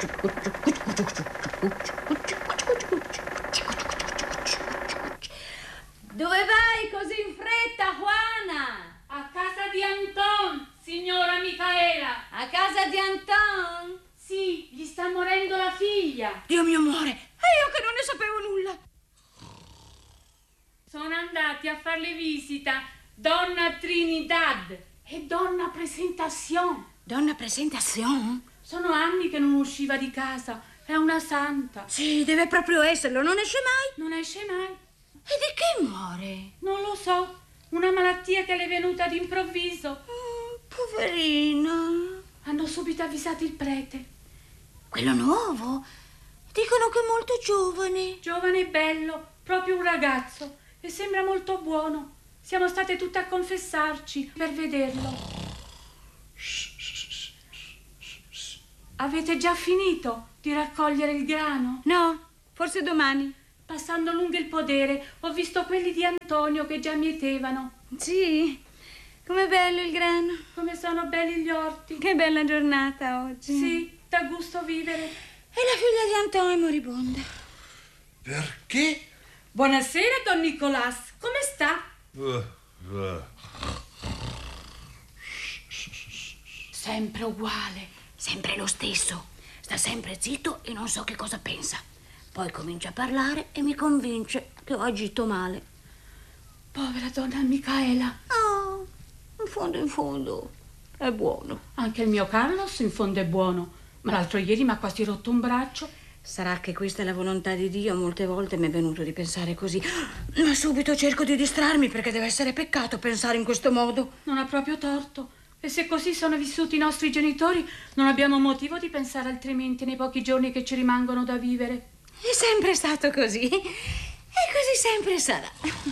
Dove vai così in fretta, Juana? A casa di Anton, signora Micaela. A casa di Anton? Sì, gli sta morendo la figlia. Dio mio amore, e io che non ne sapevo nulla. Sono andati a farle visita Donna Trinidad e Donna Presentación. Donna Presentación? Sono anni che non usciva di casa. È una santa. Sì, deve proprio esserlo. Non esce mai? Non esce mai. E di che muore? Non lo so. Una malattia che le è venuta d'improvviso. Poverina. Hanno subito avvisato il prete. Quello nuovo? Dicono che è molto giovane. Giovane e bello, proprio un ragazzo. E sembra molto buono. Siamo state tutte a confessarci per vederlo. Avete già finito di raccogliere il grano? No, forse domani. Passando lungo il podere ho visto quelli di Antonio che già mietevano. Sì, com'è bello il grano. Come sono belli gli orti. Che bella giornata oggi. Sì, dà gusto vivere. E la figlia di Antonio è moribonda. Perché? Buonasera, Don Nicolas. Come sta? Sempre uguale. Sempre lo stesso. Sta sempre zitto e non so che cosa pensa. Poi comincia a parlare e mi convince che ho agito male. Povera donna Micaela. Oh, in fondo, è buono. Anche il mio Carlos in fondo è buono. Ma l'altro ieri mi ha quasi rotto un braccio. Sarà che questa è la volontà di Dio. Molte volte mi è venuto di pensare così. Ma subito cerco di distrarmi perché deve essere peccato pensare in questo modo. Non ha proprio torto. E se così sono vissuti i nostri genitori, non abbiamo motivo di pensare altrimenti nei pochi giorni che ci rimangono da vivere. È sempre stato così. E così sempre sarà.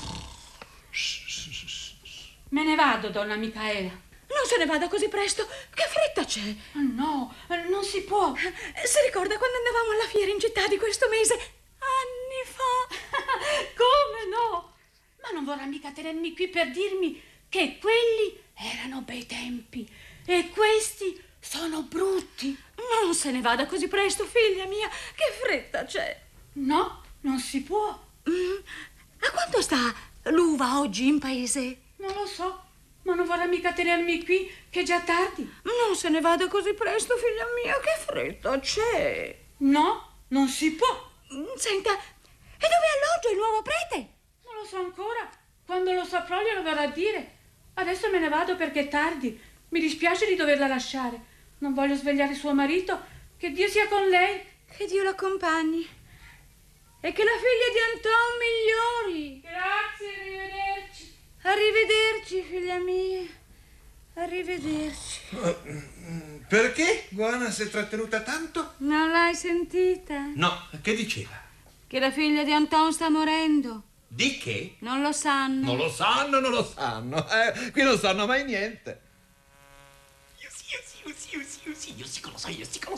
Me ne vado, donna Micaela. Non se ne vada così presto. Che fretta c'è? No, non si può. Si ricorda quando andavamo alla fiera in città di questo mese? Anni fa. Come no? Ma non vorrà mica tenermi qui per dirmi che quelli erano bei tempi e questi sono brutti. Non se ne vada così presto, figlia mia. Che fretta c'è? No, non si può. A quanto sta l'uva oggi in paese? Non lo so, ma non vorrà mica tenermi qui, che è già tardi. Non se ne vada così presto, figlia mia. Che fretta c'è? No, non si può. Senta, e dove alloggio il nuovo prete? Non lo so ancora. Quando lo saprò glielo verrò a dire. Adesso me ne vado perché è tardi. Mi dispiace di doverla lasciare. Non voglio svegliare suo marito. Che Dio sia con lei. Che Dio l'accompagni. E che la figlia di Anton migliori. Grazie, arrivederci. Arrivederci, figlia mia. Arrivederci. Perché Guana si è trattenuta tanto? Non l'hai sentita? No, che diceva? Che la figlia di Anton sta morendo. Di che? Non lo sanno. Non lo sanno, non lo sanno. Qui non sanno mai niente. Io sì che lo so.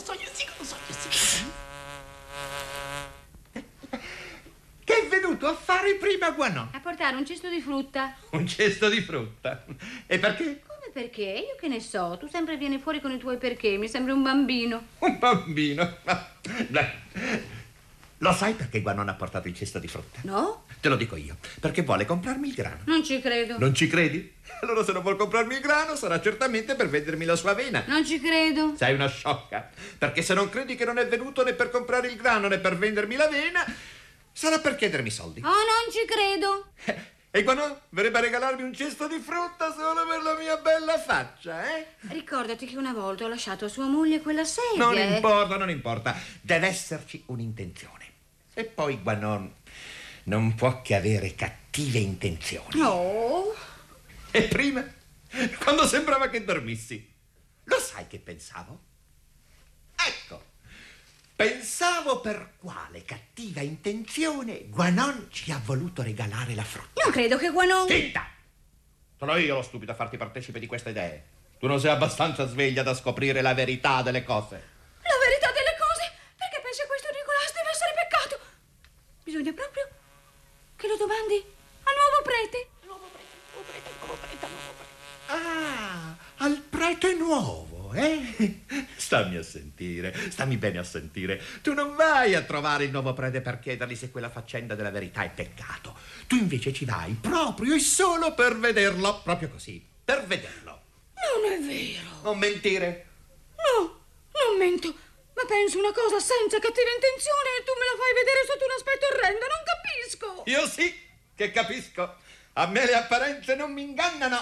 Che è venuto a fare prima Guanon? A portare un cesto di frutta. Un cesto di frutta. E perché? Come perché? Io che ne so. Tu sempre vieni fuori con i tuoi perché. Mi sembri un bambino. Un bambino. Dai. Lo sai perché Guanon ha portato il cesto di frutta? No? Te lo dico io. Perché vuole comprarmi il grano. Non ci credo. Non ci credi? Allora se non vuol comprarmi il grano sarà certamente per vendermi la sua avena. Non ci credo. Sei una sciocca. Perché se non credi che non è venuto né per comprare il grano né per vendermi l'avena, sarà per chiedermi soldi. Oh, non ci credo. E Guanon verrebbe a regalarmi un cesto di frutta solo per la mia bella faccia, eh? Ricordati che una volta ho lasciato a sua moglie quella sedia. Non importa. Deve esserci un'intenzione. E poi Guanon non può che avere cattive intenzioni. No. E prima, quando sembrava che dormissi, lo sai che pensavo? Ecco, pensavo per quale cattiva intenzione Guanon ci ha voluto regalare la frutta. Non credo che Guanon... Zitta! Sono io lo stupido a farti partecipe di queste idee. Tu non sei abbastanza sveglia da scoprire la verità delle cose. La verità delle cose? Perché pensi a questo Nicolas deve essere peccato? Bisogna proprio che lo domandi al nuovo prete. Nuovo prete. Ah, al prete nuovo, eh? Sto Stammi a sentire, stammi bene a sentire. Tu non vai a trovare il nuovo prete per chiedergli se quella faccenda della verità è peccato. Tu invece ci vai proprio e solo per vederlo, proprio così, per vederlo. Non è vero. Non mentire. No, non mento. Ma penso una cosa senza cattiva intenzione e tu me la fai vedere sotto un aspetto orrendo, non capisco. Io sì che capisco. A me le apparenze non mi ingannano.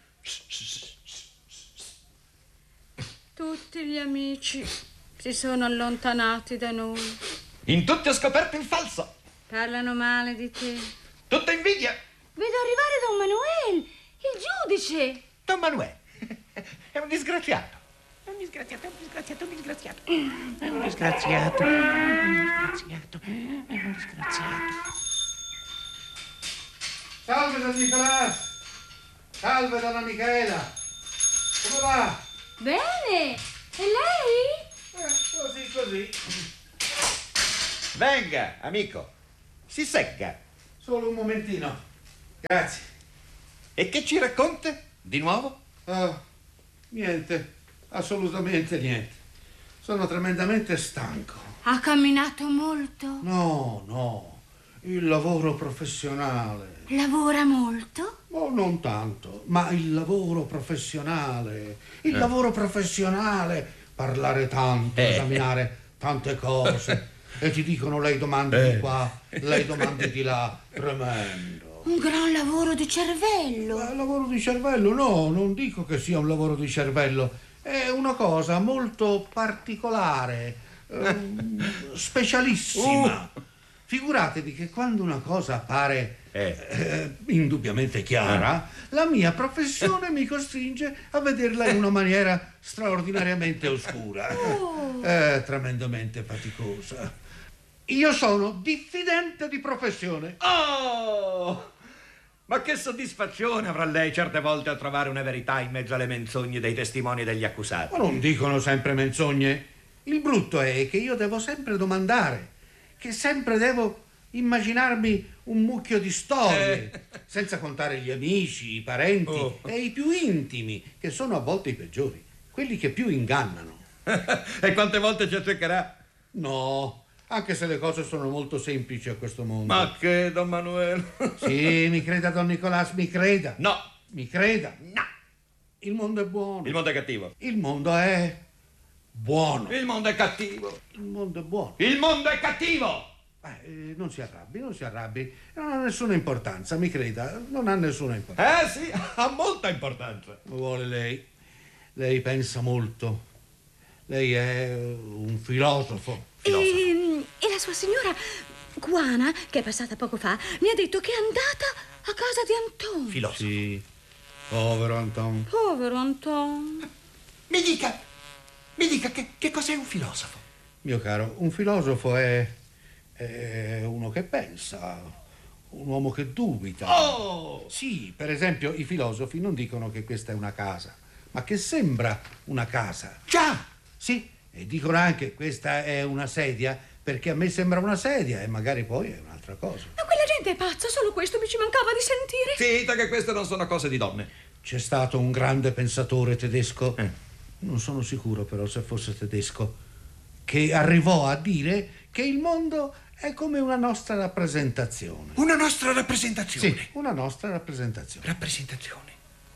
Tutti gli amici si sono allontanati da noi. In tutti ho scoperto il falso. Parlano male di te. Tutta invidia. Vedo arrivare Don Manuel, il giudice. Don Manuel è un disgraziato. È un disgraziato, è un disgraziato, è un disgraziato. È un disgraziato, è un disgraziato, è un disgraziato. Salve, Don Nicolas. Salve, Donna Michela. Come va? Bene, e lei? Così. Venga, amico, si secca. Solo un momentino. Grazie. E che ci racconta di nuovo? Oh, niente, assolutamente niente. Sono tremendamente stanco. Ha camminato molto? No, il lavoro professionale. Lavora molto? Oh, non tanto, ma il lavoro professionale. Il lavoro professionale, parlare tanto, esaminare tante cose. E ti dicono lei domandi di qua, lei domandi di là. Tremendo. Un gran lavoro di cervello. Lavoro di cervello? No, non dico che sia un lavoro di cervello. È una cosa molto particolare, specialissima. Figuratevi che quando una cosa appare indubbiamente chiara, la mia professione mi costringe a vederla in una maniera straordinariamente oscura, tremendamente faticosa. Io sono diffidente di professione. Oh! Ma che soddisfazione avrà lei certe volte a trovare una verità in mezzo alle menzogne dei testimoni e degli accusati. Ma non dicono sempre menzogne. Il brutto è che io devo sempre domandare, che sempre devo immaginarmi un mucchio di storie, senza contare gli amici, i parenti e i più intimi, che sono a volte i peggiori, quelli che più ingannano. E quante volte ci azzeccherà? No, anche se le cose sono molto semplici a questo mondo. Ma che, Don Manuel? Sì, mi creda, Don Nicolas, mi creda. No. Mi creda. No. Il mondo è buono. Il mondo è cattivo. Il mondo è buono. Il mondo è cattivo. Il mondo è buono. Il mondo è cattivo. Non si arrabbi. Non ha nessuna importanza, mi creda, non ha nessuna importanza. Sì, ha molta importanza. Lo vuole lei. Lei pensa molto. Lei è un filosofo. E la sua signora Guana, che è passata poco fa, mi ha detto che è andata a casa di Anton. Filosofo. Sì, povero Anton. Povero Anton. Mi dica che cos'è un filosofo? Mio caro, un filosofo è uno che pensa, un uomo che dubita. Oh! Sì, per esempio, i filosofi non dicono che questa è una casa, ma che sembra una casa. Già! Sì, e dicono anche questa è una sedia, perché a me sembra una sedia e magari poi è un'altra cosa. Ma quella gente è pazza, solo questo mi ci mancava di sentire. Zita, che queste non sono cose di donne. C'è stato un grande pensatore tedesco, non sono sicuro però se fosse tedesco, che arrivò a dire che il mondo è come una nostra rappresentazione. Una nostra rappresentazione? Sì, una nostra rappresentazione. Rappresentazione?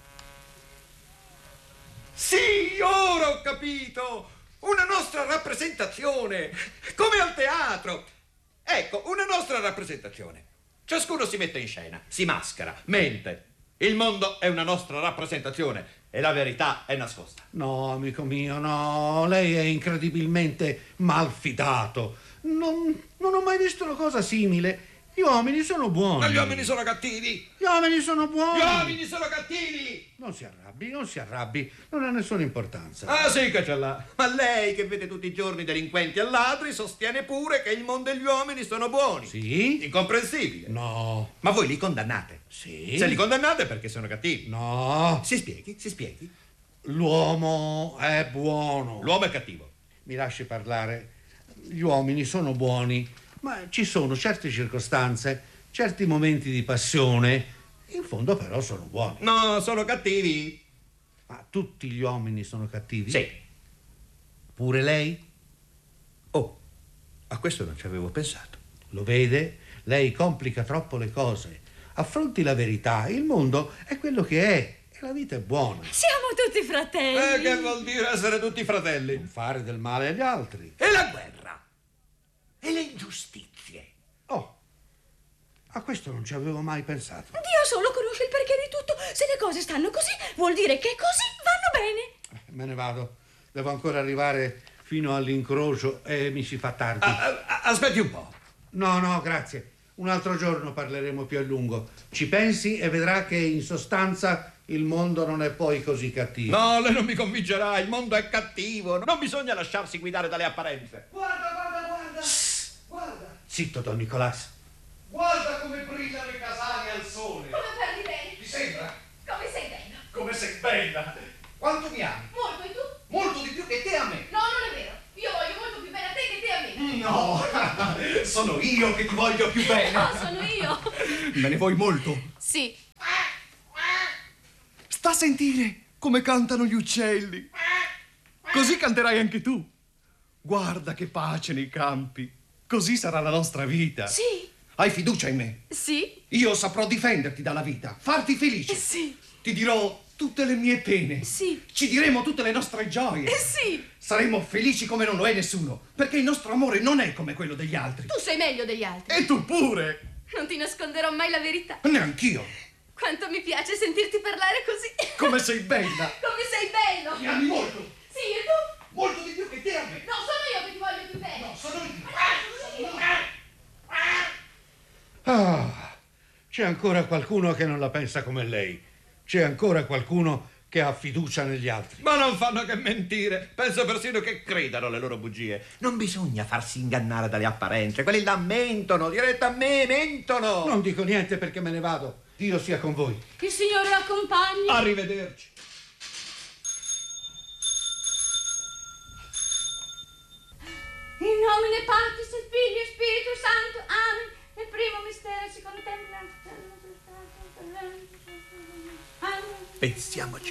Sì, ora ho capito! Una nostra rappresentazione! Come al teatro! Ecco, una nostra rappresentazione. Ciascuno si mette in scena, si maschera, mente. Il mondo è una nostra rappresentazione e la verità è nascosta. No, amico mio, no, lei è incredibilmente malfidato. Non ho mai visto una cosa simile. Gli uomini sono buoni. Ma gli uomini sono cattivi! Gli uomini sono buoni. Gli uomini sono cattivi! Non si arrabbi, non ha nessuna importanza. Ah, sì che ce l'ha. Ma lei, che vede tutti i giorni delinquenti e ladri, sostiene pure che il mondo e gli uomini sono buoni. Sì? Incomprensibile. No. Ma voi li condannate? Sì? Se li condannate perché sono cattivi. No. Si spieghi. L'uomo è buono. L'uomo è cattivo. Mi lasci parlare. Gli uomini sono buoni, ma ci sono certe circostanze, certi momenti di passione. In fondo però sono buoni. No, sono cattivi. Ma tutti gli uomini sono cattivi? Sì. Pure lei? Oh, a questo non ci avevo pensato. Lo vede? Lei complica troppo le cose. Affronti la verità. Il mondo è quello che è e la vita è buona. Siamo tutti fratelli. Che vuol dire essere tutti fratelli? Non fare del male agli altri. E la guerra? E le ingiustizie? Oh, a questo non ci avevo mai pensato. Dio solo conosce il perché di tutto. Se le cose stanno così, vuol dire che così vanno bene. Me ne vado. Devo ancora arrivare fino all'incrocio e mi si fa tardi. Aspetti un po'. No, grazie. Un altro giorno parleremo più a lungo. Ci pensi e vedrà che in sostanza il mondo non è poi così cattivo. No, lei non mi convincerà. Il mondo è cattivo. Non bisogna lasciarsi guidare dalle apparenze. Guarda. Zitto, Don Nicolás. Guarda come brillano i casali al sole. Come parli bene? Ti sembra? Come sei bello? Come sei bella. Quanto mi ami? Molto, e tu? Molto di più che te a me. No, non è vero. Io voglio molto più bene a te che te a me. No, sono io che ti voglio più bene. No, sono io. Me ne vuoi molto? Sì. Sta a sentire come cantano gli uccelli. Così canterai anche tu. Guarda che pace nei campi. Così sarà la nostra vita. Sì. Hai fiducia in me? Sì. Io saprò difenderti dalla vita, farti felice. Sì. Ti dirò tutte le mie pene. Sì. Ci diremo tutte le nostre gioie. Sì. Saremo felici come non lo è nessuno, perché il nostro amore non è come quello degli altri. Tu sei meglio degli altri. E tu pure. Non ti nasconderò mai la verità. Neanch'io. Quanto mi piace sentirti parlare così. Come sei bella. Come sei bello. Mi ami molto. Sì, e tu? Molto di più che te a me. No, sono io che ti voglio più bene. No, sono io. C'è ancora qualcuno che non la pensa come lei. C'è ancora qualcuno che ha fiducia negli altri. Ma non fanno che mentire. Penso persino che credano alle loro bugie. Non bisogna farsi ingannare dalle apparenze. Quelli là mentono, diretta a me, mentono. Non dico niente perché me ne vado. Dio sia con voi. Il Signore l'accompagni. Arrivederci. In nomine Patris et Filii e Spiritu Santo. Amen. Nel primo mistero si contempla. Pensiamoci.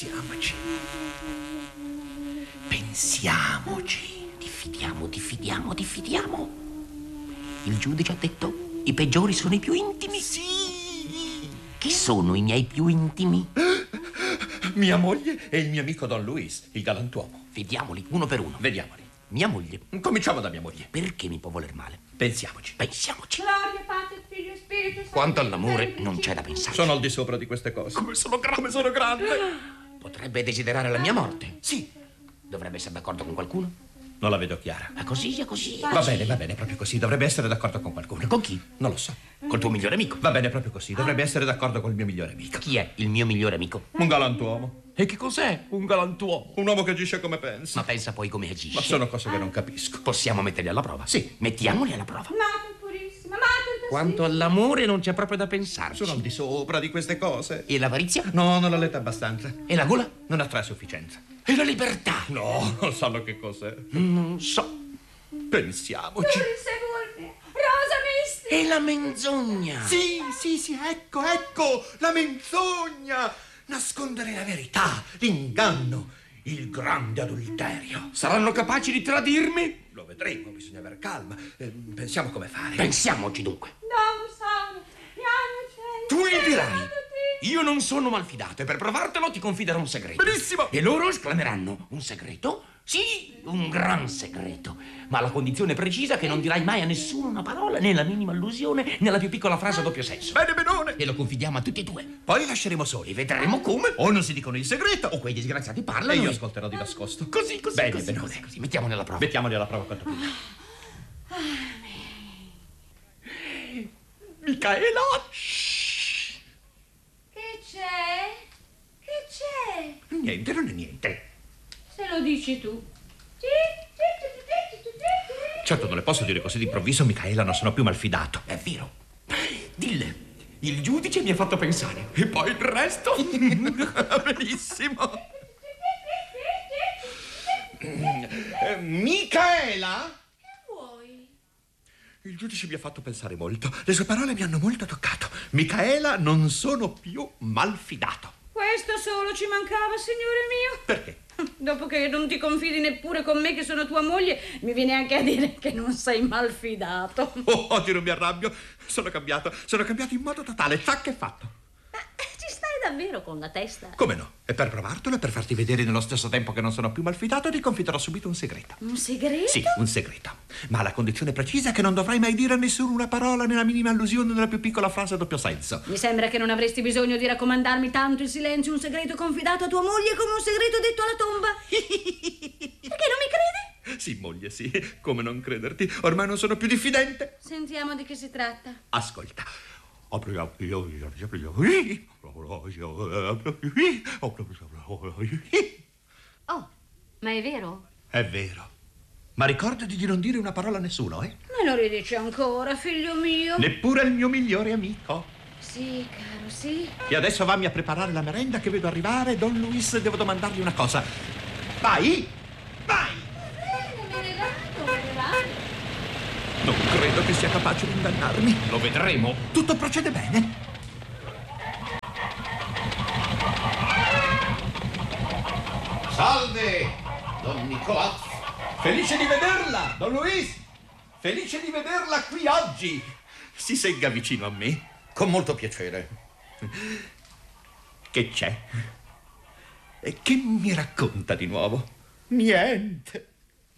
Diffidiamo. Il giudice ha detto: i peggiori sono i più intimi. Sì. Chi sono i miei più intimi? Mia moglie e il mio amico Don Luis, il galantuomo. Vediamoli uno per uno. Vediamoli. Mia moglie. Cominciamo da mia moglie. Perché mi può voler male? Pensiamoci. Gloria Patri, Figlio e Spirito Santo. Quanto all'amore non c'è da pensare. Sono al di sopra di queste cose. Come sono grande. Potrebbe desiderare la mia morte. Sì. Dovrebbe essere d'accordo con qualcuno? Non la vedo chiara. Ma così. Va bene, proprio così. Dovrebbe essere d'accordo con qualcuno. Con chi? Non lo so. Col tuo migliore amico. Va bene, proprio così. Dovrebbe essere d'accordo col mio migliore amico. Chi è il mio migliore amico? Un galantuomo. E che cos'è un galantuomo? Un uomo che agisce come pensa. Ma pensa poi come agisce. Ma sono cose che non capisco. Possiamo metterli alla prova? Sì. Mettiamoli alla prova. Mater purissima, Mater Quanto all'amore non c'è proprio da pensarci. Sono al di sopra di queste cose. E l'avarizia? No, non l'ho letta abbastanza. E la gola? Non attrae a sufficienza. E la libertà? No, non sanno che cos'è. Non so. Pensiamoci. Rosa misti. E la menzogna? Sì, ecco, la menzogna. Nascondere la verità, l'inganno, il grande adulterio. Saranno capaci di tradirmi? Lo vedremo, bisogna aver calma. Pensiamo come fare. Pensiamoci dunque. Tu gli dirai: io non sono malfidato e per provartelo ti confiderò un segreto. Benissimo. E loro esclameranno: un segreto? Sì, un gran segreto. Ma alla condizione precisa che non dirai mai a nessuno una parola, né la minima allusione, né la più piccola frase a doppio senso. Bene, benone. E lo confidiamo a tutti e due. Poi li lasceremo soli. E vedremo come. O non si dicono il segreto, O quei disgraziati e parlano. io ascolterò di nascosto. Così. Bene, benone. Così. Mettiamoli alla prova. Mettiamoli alla prova quanto prima. Micaela! Shh. Che c'è? Niente, non è niente. Se lo dici tu. Certo, non le posso dire così d'improvviso, Micaela, non sono più malfidato. È vero. Dille. Il giudice mi ha fatto pensare. E poi il resto? Benissimo. Micaela? Vuoi? Il giudice mi ha fatto pensare molto. Le sue parole mi hanno molto toccato. Micaela, non sono più malfidato. Quello Questo solo ci mancava, signore mio. Perché? Dopo che non ti confidi neppure con me che sono tua moglie, mi viene anche a dire che non sei malfidato. Oh, oggi non mi arrabbio. Sono cambiato in modo totale. Tac, è fatto. Ci stai davvero con la testa? Come no? E per provartelo e per farti vedere nello stesso tempo che non sono più malfidato, ti confiderò subito un segreto. Un segreto? Sì, un segreto. Ma alla condizione precisa che non dovrai mai dire a nessuno una parola, né la minima allusione, nella più piccola frase a doppio senso. Mi sembra che non avresti bisogno di raccomandarmi tanto in silenzio un segreto confidato a tua moglie come un segreto detto alla tomba. Perché non mi credi? Sì, moglie, sì. Come non crederti? Ormai non sono più diffidente. Sentiamo di che si tratta. Ascolta. Oh, ma è vero? È vero. Ma ricordati di non dire una parola a nessuno, eh? Me lo ridici ancora, figlio mio? Neppure al mio migliore amico. Sì, caro, sì. E adesso vammi a preparare la merenda che vedo arrivare. Don Luis, devo domandargli una cosa. Vai! Vai! Me ne vado. Non credo che sia capace di ingannarmi. Lo vedremo. Tutto procede bene. Salve, Don Nicolò. Felice di vederla, Don Luis. Felice di vederla qui oggi. Si segga vicino a me. Con molto piacere. Che c'è? E che mi racconta di nuovo? Niente.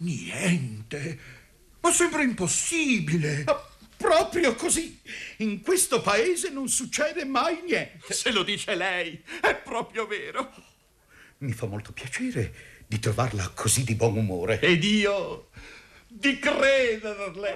Ma sembra impossibile. Proprio così. In questo paese non succede mai niente. Se lo dice lei, è proprio vero. Mi fa molto piacere di trovarla così di buon umore. Ed io di crederle.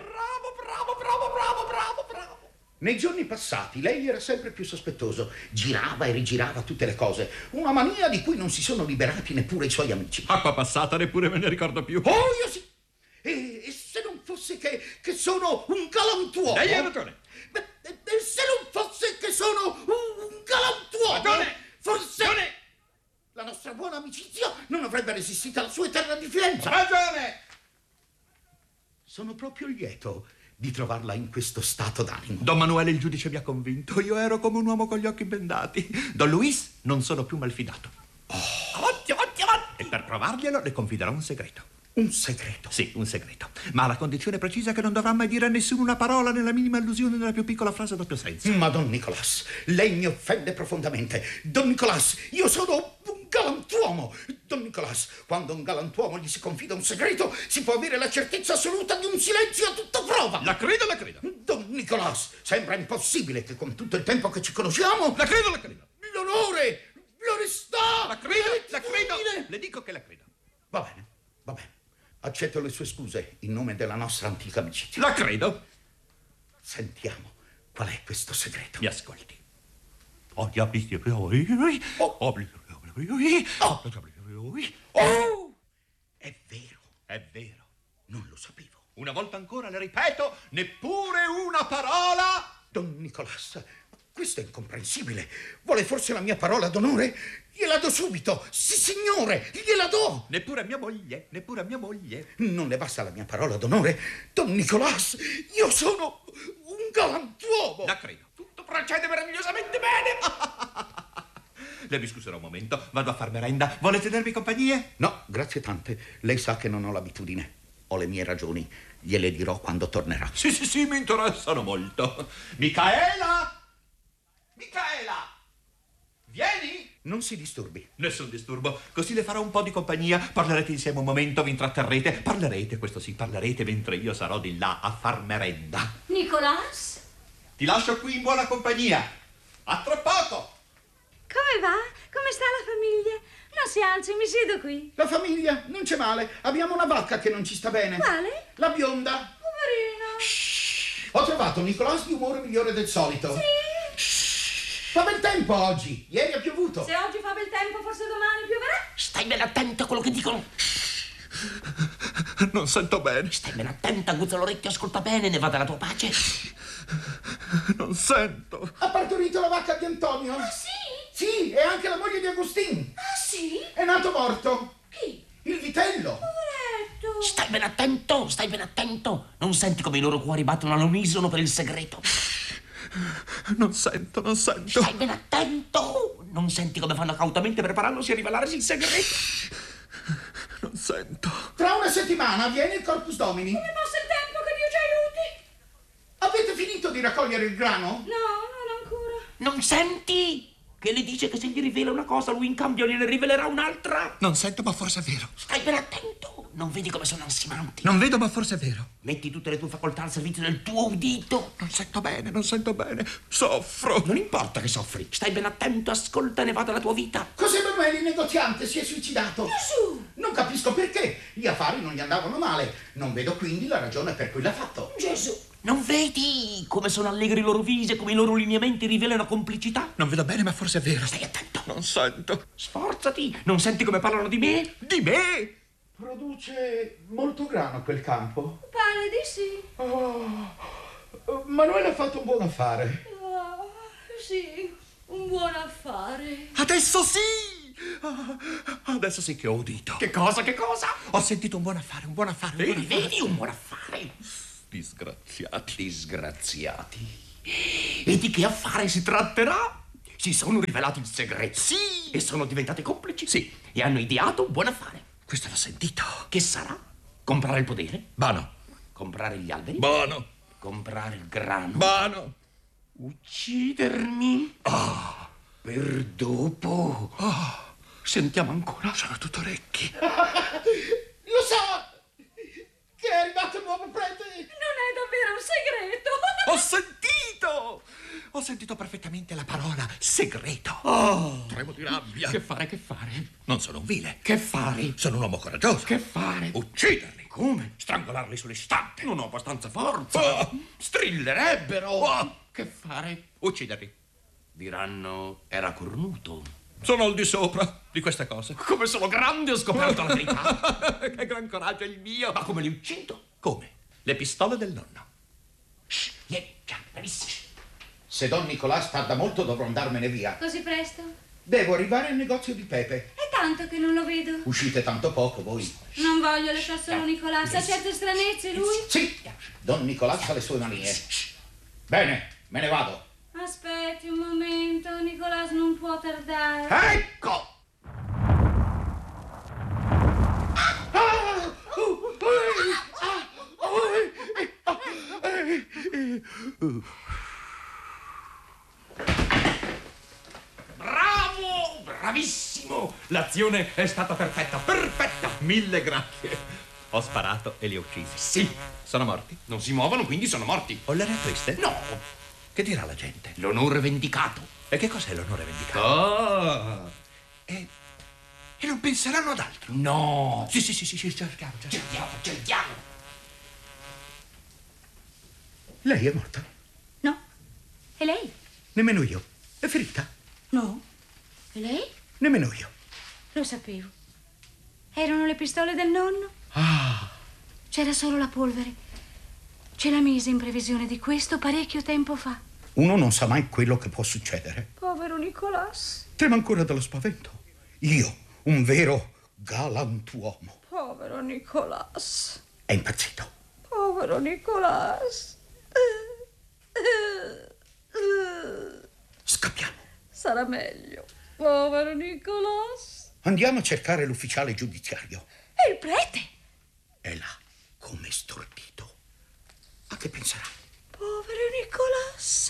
Bravo. Nei giorni passati lei era sempre più sospettoso. Girava e rigirava tutte le cose. Una mania di cui non si sono liberati neppure i suoi amici. Acqua passata, neppure me ne ricordo più. Oh, io sì. E se non fosse che sono un galantuomo. Lei ha ragione. E se non fosse che sono un galantuomo. Ragione. Forse la nostra buona amicizia non avrebbe resistito alla sua eterna diffidenza. Ragione. Sono proprio lieto di trovarla in questo stato d'animo. Don Manuele il giudice mi ha convinto. Io ero come un uomo con gli occhi bendati. Don Luis, non sono più malfidato. Ottimo. E per provarglielo le confiderò un segreto. Un segreto? Sì, un segreto. Ma alla condizione precisa che non dovrà mai dire a nessuno una parola, nella minima allusione, nella più piccola frase a doppio senso. Ma Don Nicolas, lei mi offende profondamente. Don Nicolas, io sono un galantuomo. Don Nicolas, quando a un galantuomo gli si confida un segreto, si può avere la certezza assoluta di un silenzio a tutta prova. La credo. Don Nicolas, sembra impossibile che con tutto il tempo che ci conosciamo... La credo. L'onore, l'onestà... La credo. Le dico che la credo. Va bene. Accetto le sue scuse in nome della nostra antica amicizia. La credo. Sentiamo, qual è questo segreto? Mi ascolti. Oh, è vero. Non lo sapevo. Una volta ancora le ripeto, neppure una parola. Don Nicolas, questo è incomprensibile. Vuole forse la mia parola d'onore? Gliela do subito. Sì, signore, gliela do. Neppure a mia moglie. Non le basta la mia parola d'onore? Don Nicolas, io sono un galantuomo. La credo. Tutto procede meravigliosamente bene. Le scuserò un momento, vado a far merenda. Vuole tenermi compagnia? No, grazie tante. Lei sa che non ho l'abitudine. Ho le mie ragioni. Gliele dirò quando tornerà. Sì, mi interessano molto. Micaela! Vieni! Non si disturbi. Nessun disturbo. Così le farò un po' di compagnia. Parlerete insieme un momento, vi intratterrete. Parlerete mentre io sarò di là a far merenda. Nicolas? Ti lascio qui in buona compagnia. A tra poco! Come va? Come sta la famiglia? Non si alzi, mi siedo qui. La famiglia? Non c'è male. Abbiamo una vacca che non ci sta bene. Quale? La bionda. Poverina. Ho trovato Nicolas di umore migliore del solito. Sì. Fa bel tempo oggi. Ieri ha piovuto. Se oggi fa bel tempo, forse domani pioverà. Stai ben attento a quello che dicono. Non sento bene. Stai ben attenta, aguzza l'orecchio, ascolta bene, ne va della tua pace. Non sento. Ha partorito la vacca di Antonio. Ah, sì? Sì, e anche la moglie di Agustin. Ah, sì? È nato morto. Chi? Il vitello. Poveretto. Stai ben attento. Non senti come i loro cuori battono all'unisono per il segreto. Non sento. Stai ben attento. Non senti come fanno cautamente preparandosi a rivelarsi il segreto? Non sento. Tra una settimana viene il Corpus Domini. Come passa il tempo, che Dio ci aiuti? Avete finito di raccogliere il grano? No, non ancora. Non senti? Che le dice che se gli rivela una cosa, lui in cambio gliene rivelerà un'altra? Non sento, ma forse è vero. Stai ben attento. Non vedi come sono ansimanti? Non vedo, ma forse è vero. Metti tutte le tue facoltà al servizio del tuo udito. Non sento bene, non sento bene. Soffro. Non importa che soffri. Stai ben attento, ascolta e ne va della tua vita. José Manuel, il negoziante, si è suicidato. Gesù! Non capisco perché. Gli affari non gli andavano male. Non vedo quindi la ragione per cui l'ha fatto. Gesù! Non vedi come sono allegri i loro visi e come i loro lineamenti rivelano complicità? Non vedo bene, ma forse è vero. Stai attento. Non sento. Sforzati. Non senti come parlano di me? Di me? Produce molto grano quel campo. Pare di sì. Manuele ha fatto un buon affare. Ah, sì, un buon affare. Adesso sì! Adesso sì che ho udito. Che cosa, che cosa? Ho sentito un buon affare, un buon affare. Un buon Vedi, affare. vedi, un buon affare. Disgraziati. Disgraziati. E di che affare si tratterà? Si sono rivelati il segreto. Sì! E sono diventati complici. Sì. E hanno ideato un buon affare. Questo l'ho sentito. Che sarà? Comprare il potere? Buono. Comprare gli alberi? Buono. Comprare il grano? Buono. Uccidermi? Per dopo. Sentiamo ancora. Sono tutto orecchi. Lo so! Che è arrivato il nuovo prete! Non è davvero un segreto. Ho sentito! Ho sentito perfettamente la parola segreto. Tremo di rabbia. Che fare, che fare? Non sono un vile. Che fare? Sono un uomo coraggioso. Che fare? Ucciderli. Come? Strangolarli sull'istante. Non ho abbastanza forza. Strillerebbero. Che fare? Ucciderli. Diranno, era cornuto. Sono al di sopra di queste cose. Come sono grande, ho scoperto la verità. Che gran coraggio è il mio. Ma come li uccido? Come? Le pistole del nonno. Shh, vieni, già, bravissimo. Se Don Nicolás tarda molto dovrò andarmene via. Così presto? Devo arrivare al negozio di Pepe. È tanto che non lo vedo. Uscite tanto poco voi. Non voglio lasciar solo Nicolà. Sa certe stranezze lui. Sì, Don Nicolás ha le sue manie. Bene, me ne vado. Aspetti un momento, Nicolás non può tardare. Ecco! Bravo, bravissimo. L'azione è stata perfetta, perfetta. Mille grazie. Ho sparato e li ho uccisi. Sì, Sono morti? non si muovono, quindi sono morti. Ho l'aria triste? No, Che dirà la gente? l'onore vendicato. E che cos'è l'onore vendicato? Ah, E non penseranno ad altro. no. Sì, cerchiamo. Cerchiamo. Lei è morta? No. E lei? Nemmeno io. È ferita? No. E lei? Nemmeno io. Lo sapevo. Erano le pistole del nonno? C'era solo la polvere. Ce la mise in previsione di questo parecchio tempo fa. Uno non sa mai quello che può succedere. Povero Nicolás. Trema ancora dallo spavento. Io, un vero galantuomo. Povero Nicolás. È impazzito. Povero Nicolás. Scappiamo. Sarà meglio. Povero Nicolás. Andiamo a cercare l'ufficiale giudiziario. E il prete? È là, come stordito. A che penserà? Povero Nicolás.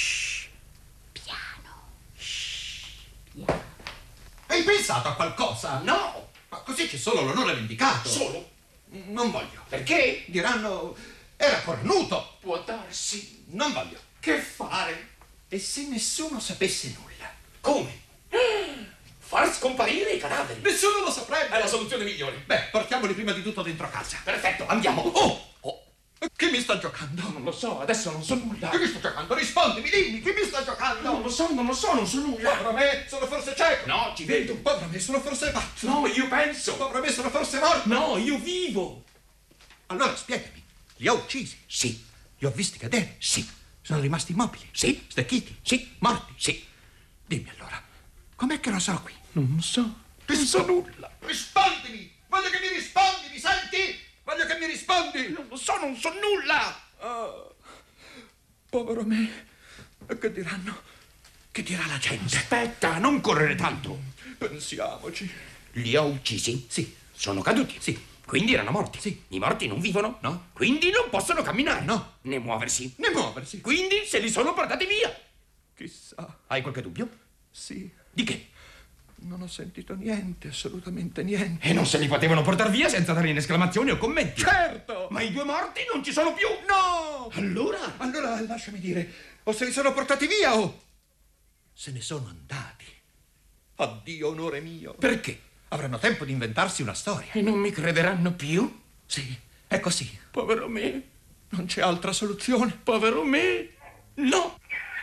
Hai pensato a qualcosa? No, Ma così c'è solo l'onore vendicato. solo. Non voglio. Perché? Diranno, era cornuto. Può darsi. Non voglio. Che fare? E se nessuno sapesse nulla? Come? Far scomparire i cadaveri. Nessuno lo saprebbe. È la soluzione migliore. Beh, portiamoli prima di tutto dentro casa. Perfetto, andiamo. Oh! Chi mi sta giocando? Non lo so, adesso non so nulla. Chi mi sta giocando? Rispondimi, dimmi, chi mi sta giocando? Non lo so, non so nulla. Povero me, sono forse cieco. No, ci vedo. Povero me, sono forse matto. No, io penso. Povero me, sono forse morto. No, io vivo. Allora spiegami, li ho uccisi? Sì, Li ho visti cadere? sì, Sono rimasti immobili? sì, Stecchiti? sì, Morti? sì. Dimmi allora, com'è che lo so qui? Non so. Non so nulla. Rispondimi! Voglio che mi rispondi, mi senti? Voglio che mi rispondi! Non lo so, non so nulla. Povero me, che diranno? Che dirà la gente? Aspetta, non correre tanto. Pensiamoci. Li ho uccisi? Sì. Sono caduti? Sì. Quindi erano morti? Sì. I morti non vivono? No. Quindi non possono camminare? No. Né muoversi? Né muoversi. Quindi se li sono portati via? Chissà. Hai qualche dubbio? Sì. Di che? Non ho sentito niente, assolutamente niente. E non se li potevano portare via senza dare in esclamazioni o commenti? Certo! Ma i 2 morti non ci sono più! No! Allora? Allora lasciami dire, o se li sono portati via o se ne sono andati. Addio, onore mio. Perché? Avranno tempo di inventarsi una storia. E non mi crederanno più? Sì, è così. Povero me. Non c'è altra soluzione. Povero me. No.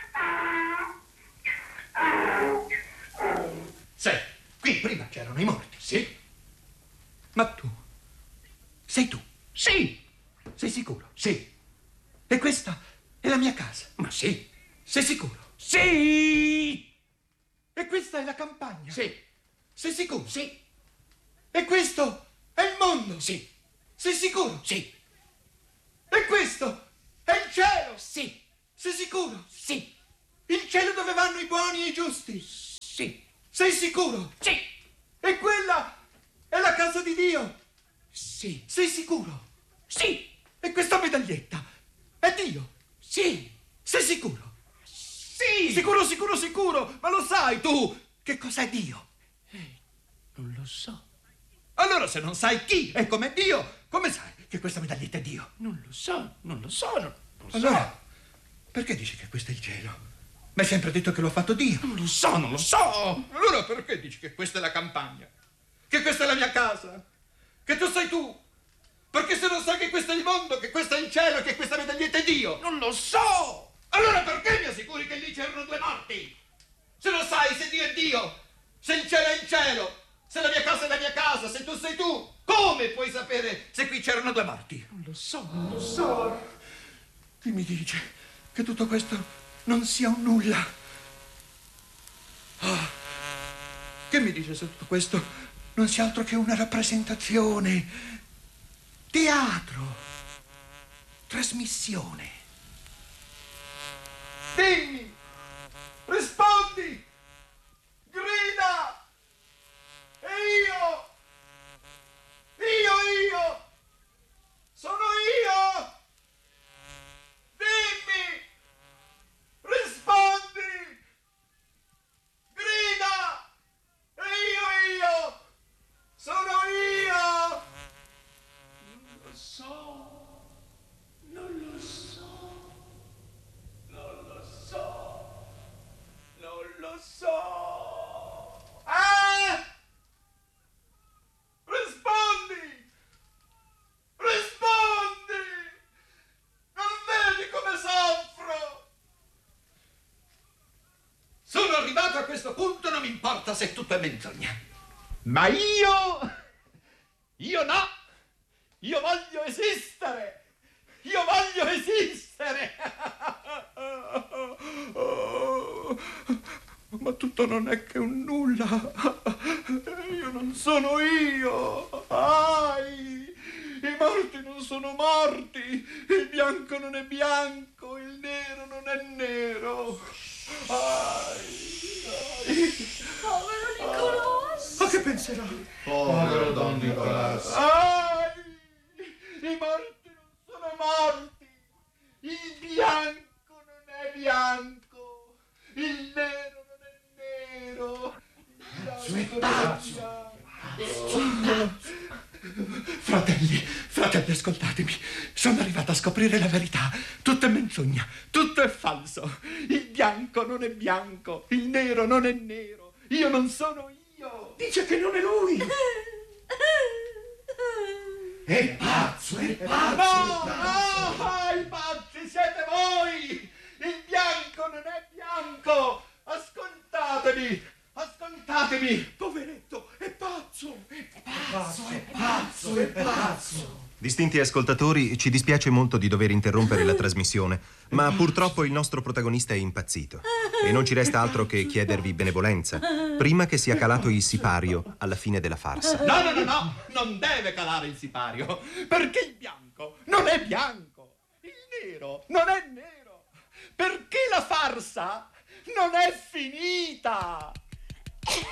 Sai, qui prima c'erano i morti. Sì. Ma tu? Sei tu? Sì. Sei sicuro? Sì. E questa è la mia casa? Ma sì. Sei sicuro? Sì. E questa è la campagna? Sì. Sei sicuro? Sì. E questo è il mondo? Sì. Sei sicuro? Sì. E questo è il cielo? Sì. Sei sicuro? Sì. Il cielo dove vanno i buoni e i giusti? Sì. Sei sicuro? Sì. E quella è la casa di Dio? Sì. Sei sicuro? Sì. E questa medaglietta è Dio? Sì. Sei sicuro? Sì. Sicuro, sicuro, sicuro! Ma lo sai tu che cos'è Dio? Non lo so. Allora se non sai chi è come Dio, come sai che questa medaglietta è Dio? Non lo so. Non lo so. Non lo so. Allora, perché dici che questo è il cielo? Mi hai sempre detto che lo ha fatto Dio. Non lo so. Non lo so. Allora perché dici che questa è la campagna? Che questa è la mia casa? Che tu sei tu? Perché se non sai che questo è il mondo, che questo è il cielo, che questa medaglietta è Dio? Non lo so. Allora perché mi assicuri che lì c'erano 2 morti? Se lo sai, se Dio è Dio, se il cielo è il cielo, se la mia casa è la mia casa, se tu sei tu, come puoi sapere se qui c'erano 2 morti? Non lo so. Non lo so. Chi mi dice che tutto questo non sia un nulla? Ah, che mi dice se tutto questo non sia altro che una rappresentazione, teatro, trasmissione? Dimmi, rispondi, grida, e io, sono io, dimmi, rispondi, grida, e io, sono io. Non lo so. Non lo so. Non lo so. Non lo so. Ah! Rispondi! Rispondi! Non vedi come soffro? Sono arrivato a questo punto, non mi importa se tutto è menzogna. Ma io no! Io voglio esistere! Io voglio esistere! Ma tutto non è che un nulla. Io non sono io. Ai! I morti non sono morti. Il bianco non è bianco. Il nero non è nero. Povero Nicolò. Ma che penserà? Povero Don Nicolás. I morti non sono morti. Il bianco non è bianco. Il nero non è nero. Fratelli, ascoltatemi. Sono arrivata a scoprire la verità. Tutto è menzogna, tutto è falso. Il bianco non è bianco, il nero non è nero. Io non sono io. Dice che non è lui. È pazzo, è pazzo. No, i pazzi siete voi. Il bianco non è bianco. Ascoltatemi. Poveretto, è pazzo. È pazzo. Distinti ascoltatori, ci dispiace molto di dover interrompere la trasmissione, ma purtroppo il nostro protagonista è impazzito e non ci resta altro che chiedervi benevolenza prima che sia calato il sipario alla fine della farsa. No, non deve calare il sipario, perché il bianco non è bianco, il nero non è nero, perché la farsa non è finita!